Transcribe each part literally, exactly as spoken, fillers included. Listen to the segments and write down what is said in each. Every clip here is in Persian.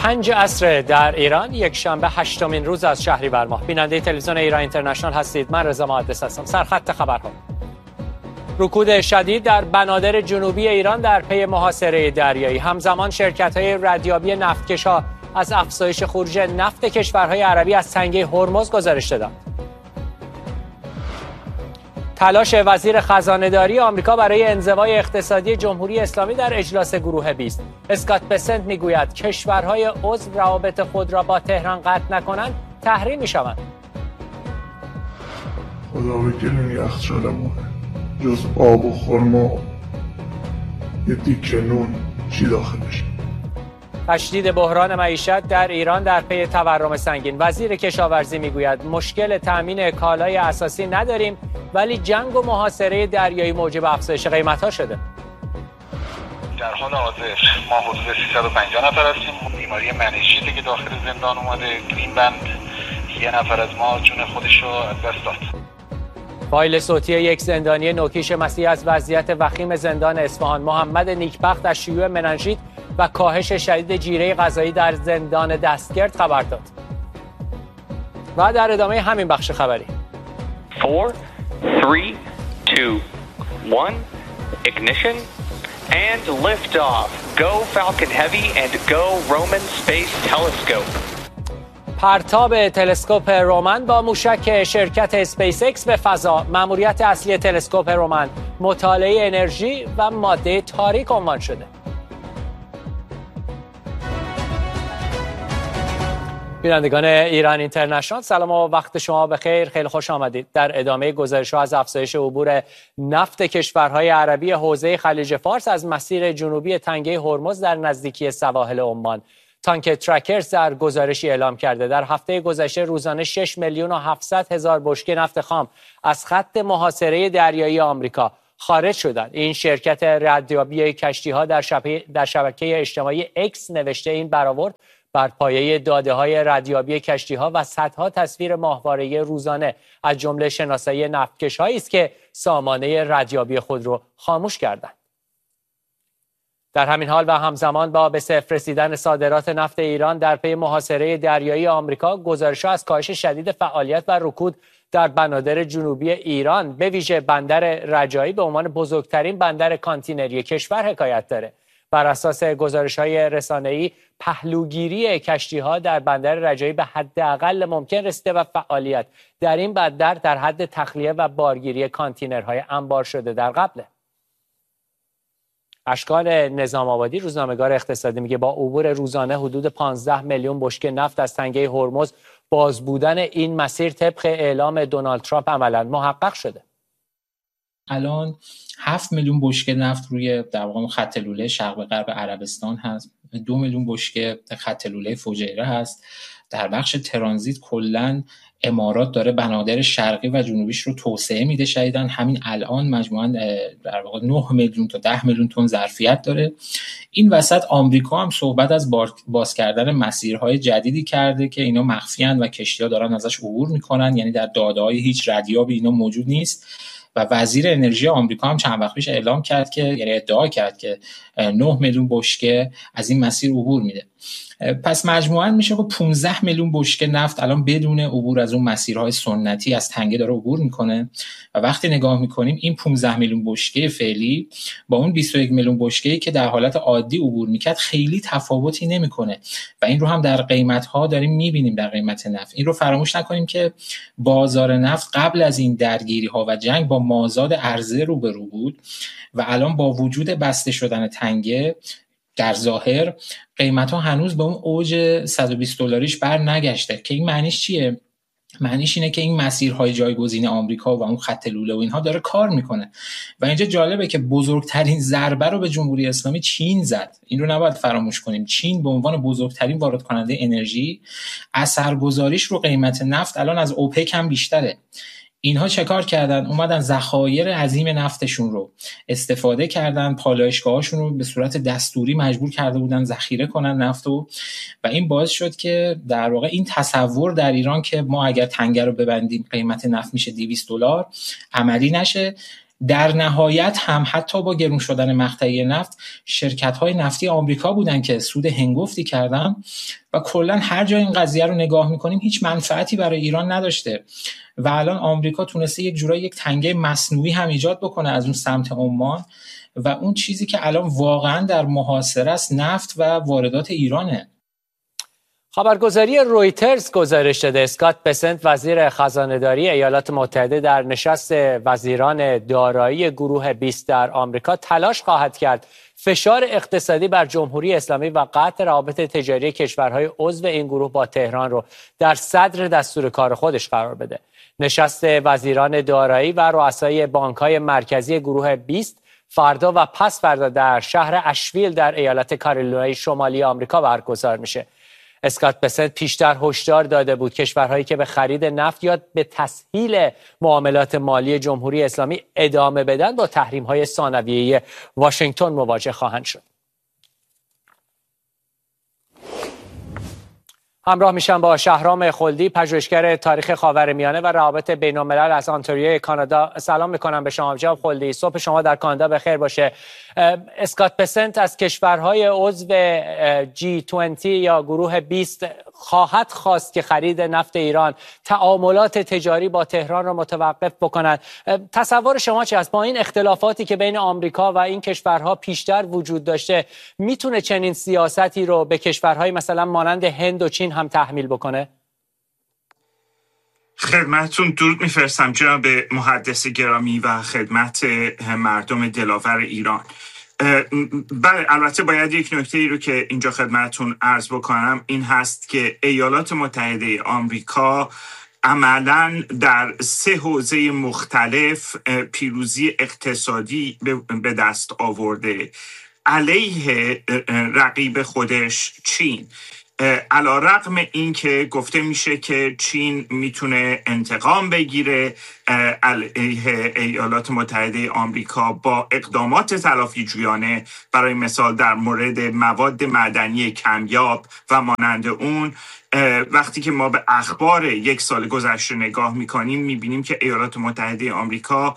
پنج عصر در ایران، یک شنبه هشتمین روز از شهریور ماه. بیننده تلویزیون ایران اینترنشنال هستید. من رضا مهندس هستم. سرخط خبرها: رکود شدید در بنادر جنوبی ایران در پی محاصره دریایی. همزمان شرکت‌های ردیابی نفتکش‌ها از افزایش خروج نفت کشورهای عربی از تنگه هرمز گزارش دادند. تلاش وزیر خزانه‌داری آمریکا برای انزوای اقتصادی جمهوری اسلامی در اجلاس گروه بیست. اسکات بسنت میگوید کشورهای عضو روابط خود را با تهران قطع نکنند تحریم میشوند. خدا بگیرین یخچالمون جز آب و خرما یه دیکه نون چی داخلش. تشدید بحران معیشت در ایران در پی تورم سنگین. وزیر کشاورزی میگوید مشکل تامین کالای اساسی نداریم، ولی جنگ و محاصره دریایی موجب افزایش قیمت‌ها شده. در حال حاضر ما حدود سیصد و پنجاه نفر هستیم. بیماری منیژیته که داخل زندان اومده. گرین بند یه نفر از ما جون خودش رو از دست داد. فایل صوتی یک زندانی نوکیش مسیح از وضعیت وخیم زندان اصفهان. محمد نیکبخت از شیوع مننژیت و کاهش شدید جیره غذایی در زندان دستگرد خبر داد. و در ادامه همین بخش خبری four, three, two, one, ignition and lift off. Go Falcon Heavy and go Roman Space Telescope. پرتاب تلسکوپ رومن با موشک شرکت اسپیس اکس به فضا. مأموریت اصلی تلسکوپ رومن مطالعه انرژی و ماده تاریک عنوان شده. بینندگان ایران اینترنشنال، سلام و وقت شما بخیر. خیلی خوش آمدید. در ادامه گزارش‌ها از افزایش عبور نفت کشورهای عربی حوزه خلیج فارس از مسیر جنوبی تنگه هرمز در نزدیکی سواحل عمان، تانک ترکرز در گزارشی اعلام کرده در هفته گذشته روزانه شش میلیون و هفتصد هزار بشکه نفت خام از خط محاصره دریایی آمریکا خارج شدند. این شرکت ردیابی کشتی‌ها در شبکه در شبکه اجتماعی اکس نوشته این برآورد بر پایه داده‌های ردیابی کشتی‌ها و صدها تصویر ماهواره‌ای روزانه از جمله شناسایی نفتکش‌هایی است که سامانه ردیابی خود را خاموش کردند. در همین حال و همزمان با به صفر رسیدن صادرات نفت ایران در پی محاصره دریایی آمریکا، گزارش‌ها از کاهش شدید فعالیت و رکود در بنادر جنوبی ایران به ویژه بندر رجایی به عنوان بزرگترین بندر کانتینری کشور حکایت داره. بر اساس گزارش‌های رسانه‌ای، پهلوگیری کشتی‌ها در بندر رجایی به حداقل ممکن رسیده و فعالیت در این بندر در حد تخلیه و بارگیری کانتینرهای انبار شده در قبله. اشکان نظام آبادی، روزنامه‌نگار اقتصادی، میگه با عبور روزانه حدود پانزده میلیون بشکه نفت از تنگه هرمز، باز بودن این مسیر طبق اعلام دونالد ترامپ عملاً محقق شده. الان هفت میلیون بشکه نفت روی در واقع خط لوله شرق غرب عربستان هست. دو میلیون بشکه خط لوله فجیره هست. در بخش ترانزیت کلاً امارات داره بنادر شرقی و جنوبیش رو توسعه میده شدیداً. همین الان مجموعاً در واقع نه میلیون تا ده میلیون تن ظرفیت داره. این وسط آمریکا هم صحبت از باز کردن مسیرهای جدیدی کرده که اینا مخفیان و کشتی‌ها دارن ازش عبور میکنن، یعنی در داده‌های هیچ ردیابی اینا موجود نیست. و وزیر انرژی آمریکا هم چند وقت پیش اعلام کرد که یعنی ادعا کرد که نه میلیون بشکه از این مسیر عبور میده. پس مجموعاً میشه که پانزده میلیون بشکه نفت الان بدون عبور از اون مسیرهای سنتی از تنگه داره عبور میکنه. و وقتی نگاه میکنیم این پانزده میلیون بشکه فعلی با اون بیست و یک میلیون بشکه‌ای که در حالت عادی عبور میکرد خیلی تفاوتی نمیکنه و این رو هم در قیمت‌ها داریم میبینیم. در قیمت نفت این رو فراموش نکنیم که بازار نفت قبل از این درگیری‌ها و جنگ با مازاد عرضه روبرو بود و الان با وجود بسته شدن تنگه در ظاهر قیمت‌ها هنوز به اون اوج صد و بیست دلاریش بر نگشته. که این معنیش چیه؟ معنیش اینه که این مسیرهای جایگزین آمریکا و اون خط لوله و اینها داره کار میکنه. و اینجا جالبه که بزرگترین ضربه رو به جمهوری اسلامی چین زد. این رو نباید فراموش کنیم. چین به عنوان بزرگترین وارد کننده انرژی اثرگذاریش رو قیمت نفت الان از اوپک هم بیشتره. اینها چه کار کردن؟ اومدن ذخایر عظیم نفتشون رو استفاده کردن، پالایشگاهاشون رو به صورت دستوری مجبور کرده بودن ذخیره کنن نفتو و این باعث شد که در واقع این تصور در ایران که ما اگر تنگه رو ببندیم قیمت نفت میشه دویست دلار عملی نشه. در نهایت هم حتی با گرون شدن مقطعی نفت شرکت‌های نفتی آمریکا بودن که سود هنگفتی کردن و کلا هر جای این قضیه رو نگاه می‌کنیم هیچ منفعتی برای ایران نداشته و الان آمریکا تونسته یک جورایی یک تنگه مصنوعی هم ایجاد بکنه از اون سمت عمان و اون چیزی که الان واقعا در محاصره است نفت و واردات ایرانه. خبرگزاری رویترز گزارش داده اسکات بسنت وزیر خزانه‌داری ایالات متحده در نشست وزیران دارایی گروه بیست در آمریکا تلاش خواهد کرد فشار اقتصادی بر جمهوری اسلامی و قطع روابط تجاری کشورهای عضو این گروه با تهران رو در صدر دستور کار خودش قرار بده. نشست وزیران دارایی و رؤسای بانک‌های مرکزی گروه بیست فردا و پس فردا در شهر اشویل در ایالت کارولینای شمالی آمریکا برگزار میشه. اسکات بسنت پیشتر هشدار داده بود کشورهایی که به خرید نفت یا به تسهیل معاملات مالی جمهوری اسلامی ادامه بدن با تحریم‌های ثانویه واشنگتن مواجه خواهند شد. همراه میشم با شهرام خلدی، پژوهشگر تاریخ خاورمیانه و روابط بین‌الملل از آنتاریو کانادا. سلام میکنم به شما جناب خلدی. صبح شما در کانادا بخیر باشه. اسکات بسنت از کشورهای عضو جی بیست یا گروه بیست خواهد خواست که خرید نفت ایران، تعاملات تجاری با تهران را متوقف بکنند. تصور شما چه است؟ با این اختلافاتی که بین آمریکا و این کشورها پیشتر وجود داشته، میتونه چنین سیاستی رو به کشورهای مثلا مانند هند و چین هم تحمیل بکنه؟ خدمتتون درود میفرستم جناب محدث گرامی و خدمت مردم دلاور ایران. بله، البته باید یک نکته ای رو که اینجا خدمتتون عرض بکنم این هست که ایالات متحده آمریکا عملاً در سه حوزه مختلف پیروزی اقتصادی به دست آورده علیه رقیب خودش چین. علی رغم این که گفته میشه که چین میتونه انتقام بگیره علیه ایالات متحده آمریکا با اقدامات تلافی جویانه، برای مثال در مورد مواد معدنی کمیاب و مانند اون، وقتی که ما به اخبار یک سال گذشته نگاه میکنیم میبینیم که ایالات متحده آمریکا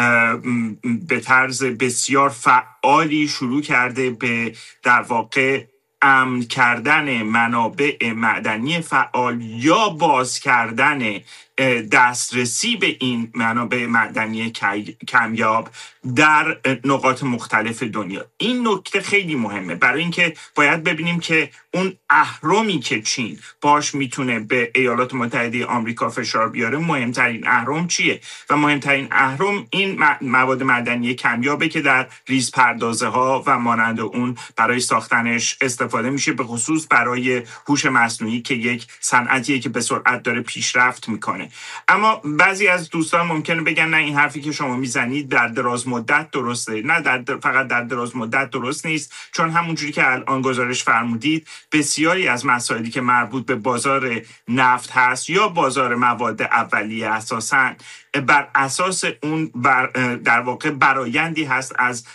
به طرز بسیار فعالی شروع کرده به در واقع امن کردن منابع معدنی فعال یا باز کردن دسترسی به این منابع معدنی کمیاب در نقاط مختلف دنیا. این نکته خیلی مهمه، برای اینکه باید ببینیم که اون اهرمی که چین باش میتونه به ایالات متحده آمریکا فشار بیاره مهمترین اهرم چیه و مهمترین اهرم این مواد معدنی کمیابه که در ریز پردازه ها و مانند اون برای ساختنش استفاده میشه، به خصوص برای هوش مصنوعی که یک صنعتیه که به سرعت داره پیشرفت میکنه. اما بعضی از دوستان ممکنه بگن نه این حرفی که شما میزنید در دراز مدت درسته. نه، در فقط در دراز مدت درست نیست، چون همونجوری که الان گزارش فرمودید بسیاری از مسائلی که مربوط به بازار نفت هست یا بازار مواد اولیه اساساً بر اساس اون بر در واقع برایندی هست از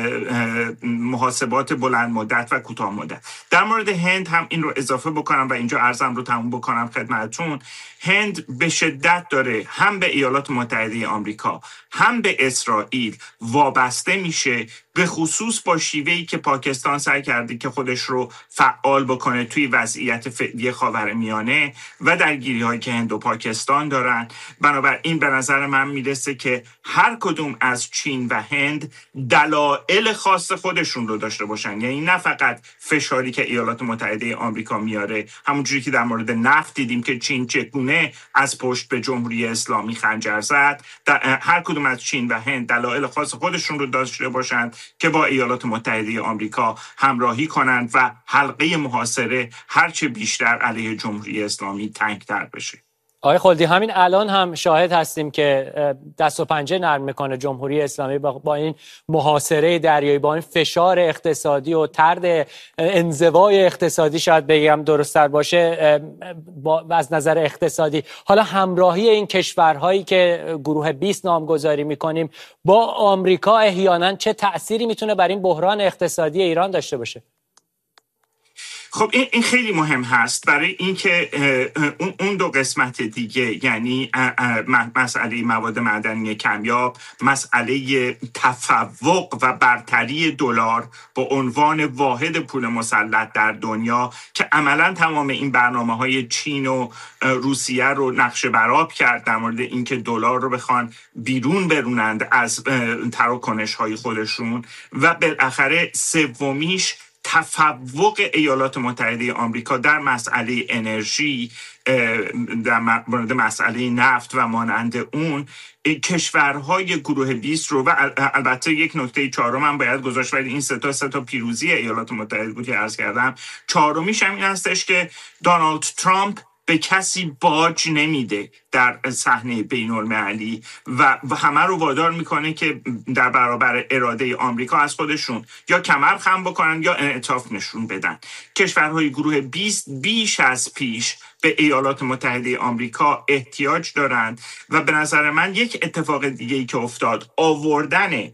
محاسبات بلند مدت و کوتاه مدت. در مورد هند هم این رو اضافه بکنم و اینجا عرضم رو تموم بکنم خدمتتون. هند به شدت داره هم به ایالات متحده آمریکا هم به اسرائیل وابسته میشه، به خصوص با شیوهی که پاکستان سعی کرده که خودش رو فعال بکنه توی وضعیت فعلی خاورمیانه و درگیری‌هایی که هند و پاکستان دارن. بنابراین به نظر من میرسه که هر کدوم از چین و هند دلایل خاص خودشون رو داشته باشن، یعنی نه فقط فشاری که ایالات متحده آمریکا میاره، همونجوری که در مورد نفت دیدیم که چین چگونه از پشت به جمهوری اسلامی خنجر زد، هر کدوم از چین و هند دلایل خاص خودشون رو داشته باشند که با ایالات متحده آمریکا همراهی کنند و حلقه محاصره هرچه بیشتر علیه جمهوری اسلامی تنگ‌تر بشه. آقای خلدی، همین الان هم شاهد هستیم که دست و پنجه نرم میکنه جمهوری اسلامی با این محاصره دریایی، با این فشار اقتصادی و طرد انزوای اقتصادی، شاید بگم درست‌تر باشه با از نظر اقتصادی. حالا همراهی این کشورهایی که گروه بیست نامگذاری میکنیم با آمریکا احیانا چه تأثیری میتونه بر این بحران اقتصادی ایران داشته باشه؟ خب این این خیلی مهم هست برای اینکه اون اون دو قسمت دیگه، یعنی مسئله مواد معدنی کمیاب، مسئله تفوق و برتری دلار به عنوان واحد پول مسلط در دنیا که عملاً تمام این برنامه‌های چین و روسیه رو نقشه برآب کرد در مورد اینکه دلار رو بخوان بیرون برونند از تراکنش‌های خودشون، و بالاخره سومیش تفوق ایالات متحده آمریکا در مسئله انرژی، در مورد مسئله نفت و مانند اون. کشورهای گروه بیست رو، و البته یک نکته چهارم هم باید گذاشت، ولی این سه تا سه تا پیروزی ایالات متحده بود که عرض کردم. چهارمیش هم این هستش که دونالد ترامپ به کسی باج نمیده در صحنه بین المللی و همه رو وادار میکنه که در برابر اراده آمریکا از خودشون یا کمر خم بکنن یا انعطاف نشون بدن. کشورهای گروه بیست بیش از پیش به ایالات متحده آمریکا احتیاج دارند و به نظر من یک اتفاق دیگه‌ای که افتاد، آوردن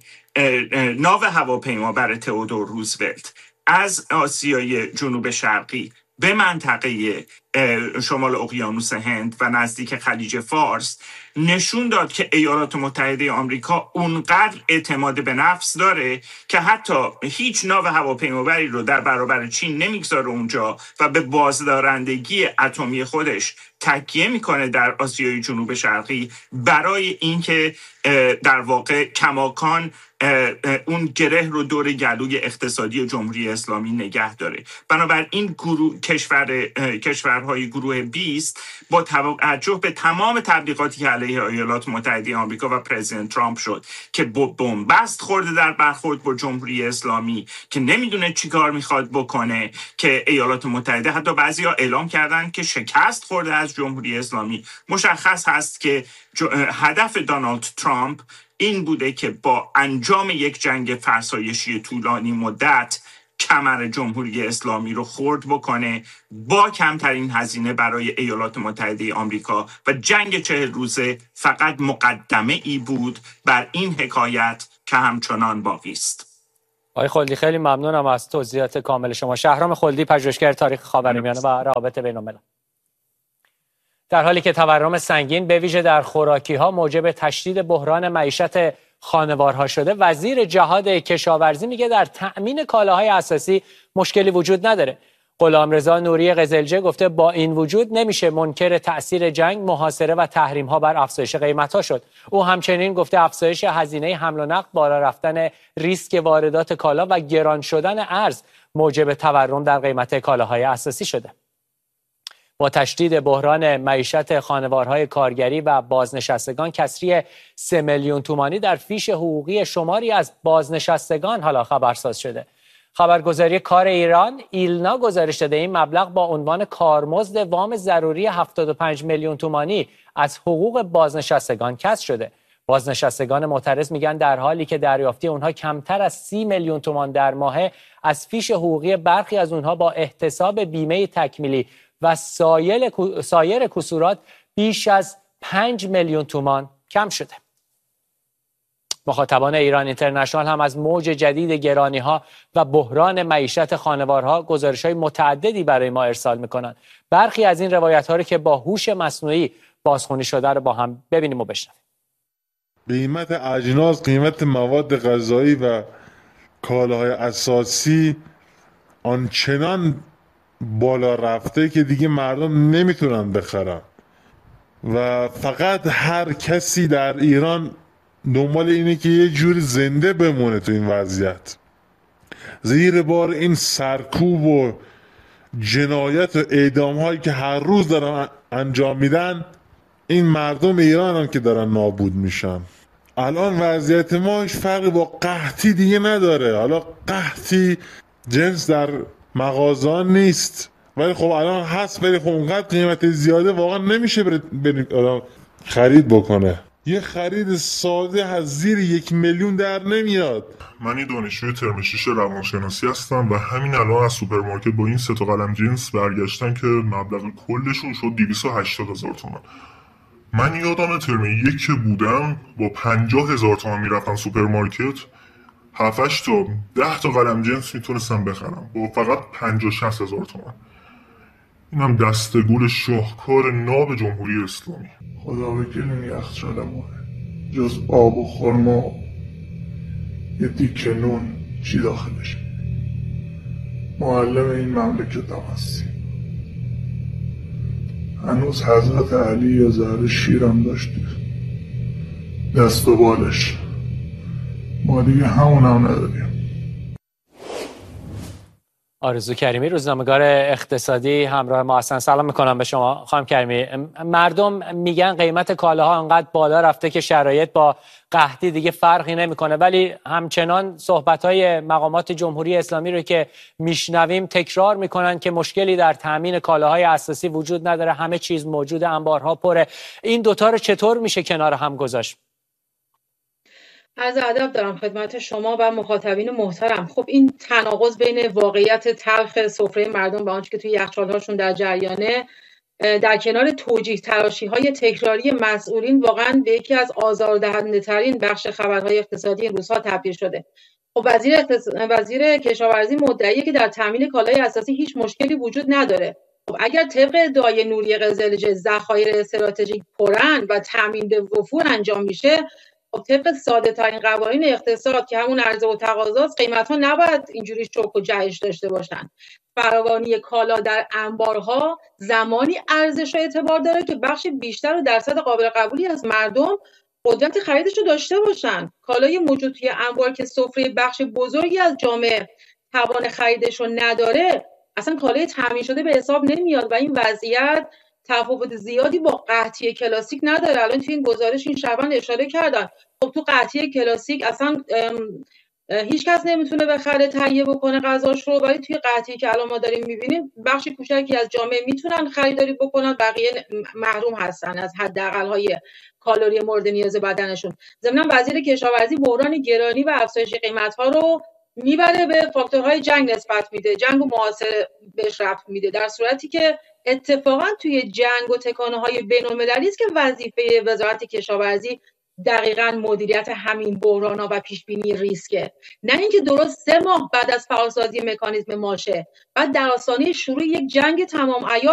ناو هواپیما برای تئودور روزولت از آسیای جنوب شرقی به منطقه شمال اقیانوس هند و نزدیک خلیج فارس نشون داد که ایالات متحده آمریکا اونقدر اعتماد به نفس داره که حتی هیچ ناو هواپیمابری رو در برابر چین نمیگذاره اونجا و به بازدارندگی اتمی خودش تکیه میکنه در آسیای جنوب شرقی برای اینکه در واقع کماکان اون گره رو دور گلوی اقتصادی جمهوری اسلامی نگه داره. بنابراین گروه کشور کشورهای گروه بیست با توجه به تمام تبلیغاتی که علیه ایالات متحده آمریکا و پرزیدنت ترامپ شد که بنبست خورده در برخورد با جمهوری اسلامی، که نمیدونه چیکار میخواد بکنه، که ایالات متحده حتی بعضیا اعلام کردن که شکست خورده از جمهوری اسلامی. مشخص هست که هدف دونالد ترامپ این بوده که با انجام یک جنگ فرسایشی طولانی مدت کمر جمهوری اسلامی رو خرد بکنه با کمترین هزینه برای ایالات متحده آمریکا، و جنگ چهل روزه فقط مقدمه ای بود بر این حکایت که همچنان باقی است. آقای خلدی خیلی ممنونم از توضیحات کامل شما. شهرام خلدی، پژوهشگر تاریخ خاورمیانه و روابط بین‌الملل. در حالی که تورم سنگین به ویژه در خوراکی‌ها موجب تشدید بحران معیشت خانوارها شده، وزیر جهاد کشاورزی میگه در تأمین کالاهای اساسی مشکلی وجود نداره. غلامرضا نوری قزلجه گفته با این وجود نمیشه منکر تأثیر جنگ، محاصره و تحریم‌ها بر افزایش قیمت‌ها شد. او همچنین گفته افزایش هزینه حمل و نقل، بالا رفتن ریسک واردات کالا و گران شدن ارز موجب تورم در قیمت کالاهای اساسی شده. با تشدید بحران معیشت خانوارهای کارگری و بازنشستگان، کسری سه میلیون تومانی در فیش حقوقی شماری از بازنشستگان حالا خبرساز شده. خبرگزاری کار ایران ایلنا گزارش داده این مبلغ با عنوان کارمزد وام ضروری هفتاد و پنج میلیون تومانی از حقوق بازنشستگان کسر شده. بازنشستگان معترض میگن در حالی که دریافتی اونها کمتر از سی میلیون تومان در ماه، از فیش حقوقی برخی از اونها با احتساب بیمه تکمیلی و سایر سایر کسورات بیش از پنج میلیون تومان کم شده. مخاطبان ایران اینترنشنال هم از موج جدید گرانی‌ها و بحران معیشت خانوارها گزارش‌های متعددی برای ما ارسال می‌کنند. برخی از این روایت‌ها رو که با هوش مصنوعی بازخوانی شده رو با هم ببینیم و بشنویم. قیمت اجناس، قیمت مواد غذایی و کالاهای اساسی آنچنان بالا رفته که دیگه مردم نمیتونن بخرن و فقط هر کسی در ایران دنبال اینه که یه جور زنده بمونه تو این وضعیت. زیر بار این سرکوب و جنایت و اعدام هایی که هر روز دارن انجام میدن، این مردم ایران هم که دارن نابود میشن. الان وضعیت ما هیچ فرقی با قحطی دیگه نداره. حالا قحطی جنس در مغازه نیست ولی خب الان هست، ولی خب اونقدر قیمت زیاده واقعا نمیشه بریم خرید بکنه. یه خرید ساده از زیر یک میلیون در نمیاد. من یه دانشجوی ترم شش روانشناسی هستم و همین الان از سوپرمارکت با این سه تا قلم جنس برگشتن که مبلغ کلشون شد دویست و هشتاد هزار تومان. من یادم ترم یک که بودم با پنجاه هزار تومان میرفتم سوپرمارکت، هفتش تا ده تا قلم جنس میتونستم بخرم با فقط پنجاه شصت هزار تومن. این هم دستگول شاهکار ناب جمهوری اسلامی. خدا وکیل این یخچالمونه جز آب و خرما یه دیکه نون چی داخلش. معلم این مملکت هم هستی. هنوز حضرت علی یه ذره شیرم داشتی دست و بالش، ما دیگه همون هم نداریم. آرزو کریمی روزنامه‌نگار اقتصادی همراه ما هستن. سلام میکنم به شما خانم کریمی. مردم میگن قیمت کالاها انقدر بالا رفته که شرایط با قحطی دیگه فرقی نمیکنه، ولی همچنان صحبت‌های مقامات جمهوری اسلامی رو که میشنویم تکرار میکنن که مشکلی در تامین کالاهای اساسی وجود نداره، همه چیز موجود، انبارها پره. این دوتا رو چطور میشه کنار هم گذاشت؟ عرض ادب دارم خدمت شما و مخاطبین محترم. خب این تناقض بین واقعیت تلخ سفره مردم و آنچه که توی یخچال‌هاشون در جریانه، در کنار توجیه تراشی‌های تکراری مسئولین، واقعا به یکی از آزاردهنده‌ترین بخش خبرهای اقتصادی این روزها تبدیل شده. خب وزیر اقتص... وزیر کشاورزی مدعیه که در تامین کالای اساسی هیچ مشکلی وجود نداره. خب اگر طبق ادعای نوری قزلجه ذخایر استراتژیک پرن و تامین به وفور انجام میشه، خب طبق ساده ترین قوانین اقتصاد که همون عرضه و تقاضاست، قیمت ها نباید اینجوری شوک و جهش داشته باشن. فراوانی کالا در انبارها زمانی ارزش و اعتبار داره که بخش بیشتر و درصد قابل قبولی از مردم قدرت خریدش رو داشته باشن. کالای موجود توی انبار که سفره بخش بزرگی از جامعه توان خریدش رو نداره، اصلا کالای تامین شده به حساب نمیاد و این وضعیت تفاوت زیادی با قحطی کلاسیک نداره. الان توی این گزارش این شبان اشاره کردن، خب تو قحطی کلاسیک اصلا هیچ کس نمیتونه بخره تهیه بکنه غذاش رو، ولی توی قحطی که الان ما داریم میبینیم بخش کوچکی از جامعه میتونن خریداری بکنن، بقیه محروم هستن از حداقل های کالری مورد نیاز بدنشون. ضمن وزیر کشاورزی بحران گرانی و افزایش قیمت ها رو میبره به فاکتورهای جنگ نسبت میده، جنگ و محاصره بهش ربط میده، در صورتی که اتفاقا توی جنگ و تکانه‌های بین‌المللی است که وظیفه وزارت کشاورزی دقیقاً مدیریت همین بحران‌ها و پیشبینی ریسکه، نه اینکه درست سه ماه بعد از فعالسازی مکانیزم ماشه بعد در آستانه شروع یک جنگ تمام عیار